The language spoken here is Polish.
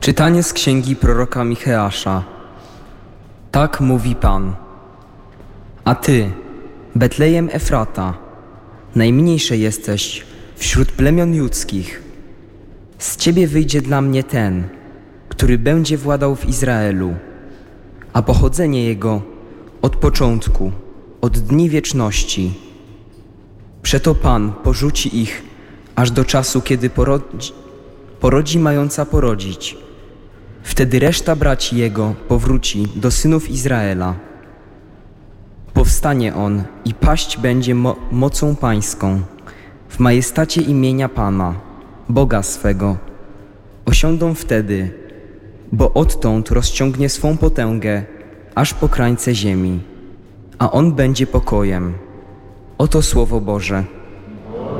Czytanie z księgi proroka Micheasza. Tak mówi Pan. A ty, Betlejem Efrata, najmniejsze jesteś wśród plemion judzkich. Z ciebie wyjdzie dla mnie ten, który będzie władał w Izraelu, a pochodzenie jego od początku, od dni wieczności. Przeto Pan porzuci ich aż do czasu, kiedy porodzi mająca porodzić. Wtedy reszta braci jego powróci do synów Izraela. Powstanie on i paść będzie mocą pańską, w majestacie imienia Pana, Boga swego. Osiądą wtedy, bo odtąd rozciągnie swą potęgę aż po krańce ziemi, a on będzie pokojem. Oto słowo Boże.